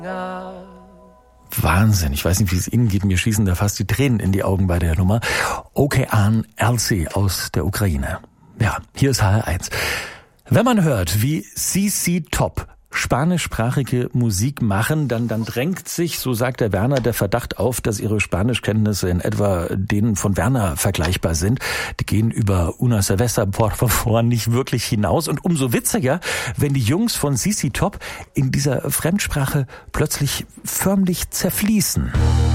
Wahnsinn, ich weiß nicht, wie es Ihnen geht, mir schießen da fast die Tränen in die Augen bei der Nummer. Okean Elzy aus der Ukraine. Ja, hier ist HR1. Wenn man hört, wie CC Top spanischsprachige Musik machen, dann drängt sich, so sagt der Werner, der Verdacht auf, dass ihre Spanischkenntnisse in etwa denen von Werner vergleichbar sind. Die gehen über Una Cerveza por favor nicht wirklich hinaus. Und umso witziger, wenn die Jungs von CC Top in dieser Fremdsprache plötzlich förmlich zerfließen.